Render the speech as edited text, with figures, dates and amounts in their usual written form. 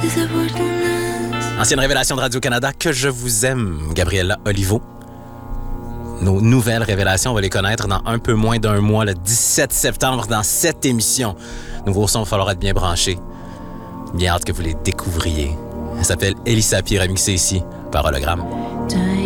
Ancienne révélation de Radio-Canada, Que je vous aime, Gabriella Olivo. Nos nouvelles révélations, on va les connaître dans un peu moins d'un mois, le 17 septembre, dans cette émission. Nouveau son, il va falloir être bien branché. Bien hâte que vous les découvriez. Elle s'appelle Elissa, puis remixée ici par Hologramme.